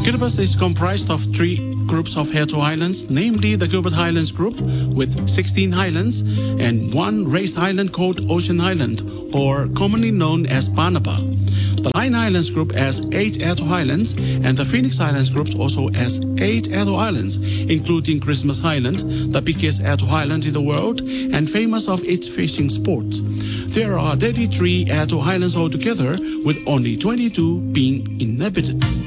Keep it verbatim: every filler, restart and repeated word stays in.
Kiribati is comprised of three groups of Atoll Islands, namely the Gilbert Highlands Group with sixteen islands and one raised island called Ocean Island, or commonly known as Banaba. The Line Islands Group has eight Atoll Islands, and the Phoenix Islands Group also has eight Atoll Islands, including Christmas Island, the biggest atoll island in the world and famous of its fishing sports. There are thirty-three Atoll Islands altogether, with only twenty-two being inhabited.